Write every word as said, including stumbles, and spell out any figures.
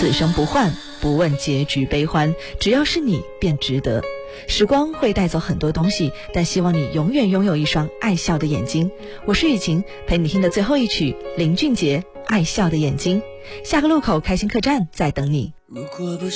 此生不换，不问结局悲欢，只要是你便值得。时光会带走很多东西，但希望你永远拥有一双爱笑的眼睛。我是雨晴，陪你听的最后一曲林俊杰《爱笑的眼睛》。下个路口开心客栈在等你。如果不